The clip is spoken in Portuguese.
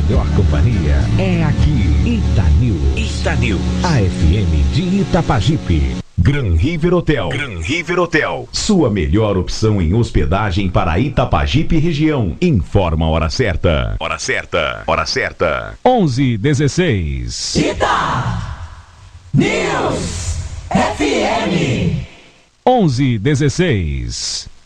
melhor companhia é aqui. Itanews. A FM de Itapajipe. Gran River Hotel. Sua melhor opção em hospedagem para Itapajipe região. Informa a hora certa. 11:16. Ita News FM. 11:16.